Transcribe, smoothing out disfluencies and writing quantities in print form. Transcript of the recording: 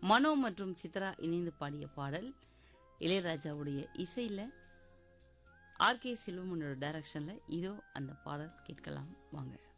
மனோ மற்றும் சித்ரா இணைந்து பாடிய பாடல். இளையராஜாவுடைய இசையில ஆர் கே செல்வமனோட டைரக்ஷன்ல இதோ அந்த பாடல் கேட்கலாம் வாங்க.